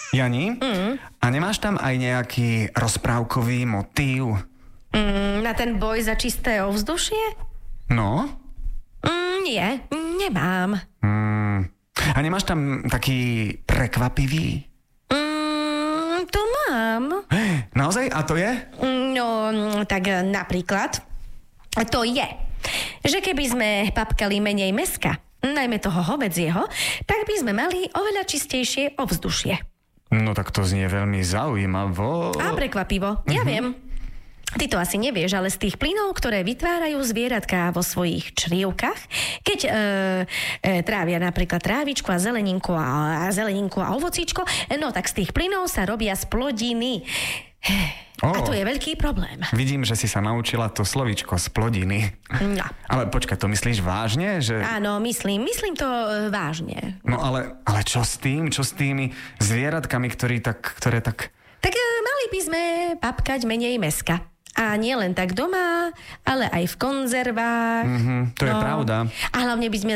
Jani, a nemáš tam aj nejaký rozprávkový motív? Na ten boj za čisté ovzdušie? No? Nie, nemám. A nemáš tam taký prekvapivý? To mám. Naozaj? A to je? No, tak napríklad to je, že keby sme papkali menej mäska, najmä toho hovedzieho, tak by sme mali oveľa čistejšie ovzdušie. No tak to znie veľmi zaujímavo. A prekvapivo, ja viem. Ty to asi nevieš, ale z tých plynov, ktoré vytvárajú zvieratká vo svojich črievkach, keď trávia napríklad trávičku a zeleninku a ovocíčko, no tak z tých plynov sa robia splodiny. A to je veľký problém. Vidím, že si sa naučila to slovíčko splodiny. No. Ale počkaj, to myslíš vážne? Že... Áno, myslím to vážne. No ale čo s tým? Čo s tými zvieratkami, ktoré tak... Tak mali by sme papkať menej mäska. A nie len tak doma, ale aj v konzervách. To je pravda. A hlavne by sme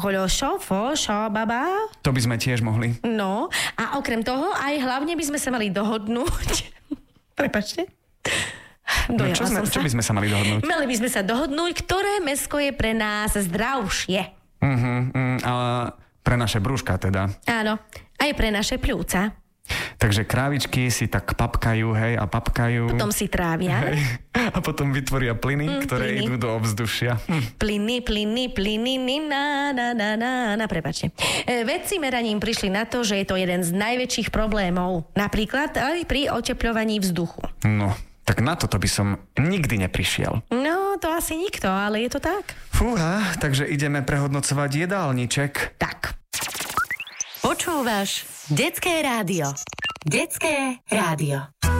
baba. To by sme tiež mohli. No, a okrem toho aj hlavne by sme sa mali dohodnúť. Prepáčte. Čo by sme sa mali dohodnúť? Mali by sme sa dohodnúť, ktoré mäsko je pre nás zdravšie. A pre naše brúška teda. Áno, aj pre naše pľúca. Takže krávičky si tak papkajú, hej, a papkajú. Potom si trávia. Hej, a potom vytvoria plyny, ktoré idú do ovzdušia. Plyny, prepáčte. Vedci meraním prišli na to, že je to jeden z najväčších problémov. Napríklad aj pri otepľovaní vzduchu. No, tak na toto by som nikdy neprišiel. No, to asi nikto, ale je to tak. Fúha, takže ideme prehodnocovať jedálniček. Tak. Počúvaš Detské rádio. Detské rádio.